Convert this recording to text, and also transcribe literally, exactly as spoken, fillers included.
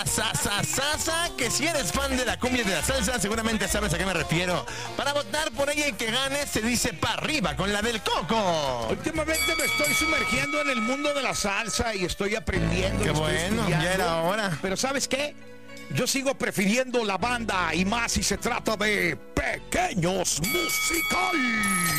Sa, sa, sa, sa, que si eres fan de la cumbia y de la salsa, seguramente sabes a qué me refiero. Para votar por ella y que gane, se dice pa' arriba con la del Coco. Últimamente me estoy sumergiendo en el mundo de la salsa y estoy aprendiendo. Qué estoy bueno, estudiando. ya era hora. Pero ¿sabes qué? Yo sigo prefiriendo la banda y más si se trata de Pequeños Musical.